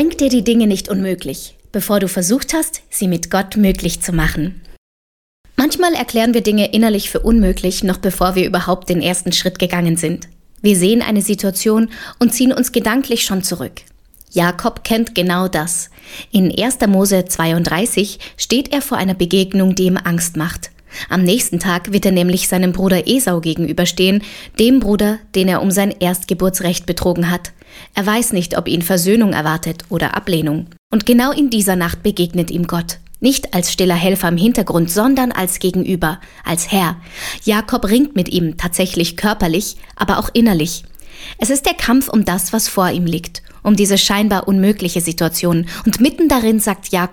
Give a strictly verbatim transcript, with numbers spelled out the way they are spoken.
Denk dir die Dinge nicht unmöglich, bevor du versucht hast, sie mit Gott möglich zu machen. Manchmal erklären wir Dinge innerlich für unmöglich, noch bevor wir überhaupt den ersten Schritt gegangen sind. Wir sehen eine Situation und ziehen uns gedanklich schon zurück. Jakob kennt genau das. In erster Mose zweiunddreißig steht er vor einer Begegnung, die ihm Angst macht. Am nächsten Tag wird er nämlich seinem Bruder Esau gegenüberstehen, dem Bruder, den er um sein Erstgeburtsrecht betrogen hat. Er weiß nicht, ob ihn Versöhnung erwartet oder Ablehnung. Und genau in dieser Nacht begegnet ihm Gott. Nicht als stiller Helfer im Hintergrund, sondern als Gegenüber, als Herr. Jakob ringt mit ihm, tatsächlich körperlich, aber auch innerlich. Es ist der Kampf um das, was vor ihm liegt, um diese scheinbar unmögliche Situation. Und mitten darin sagt Jakob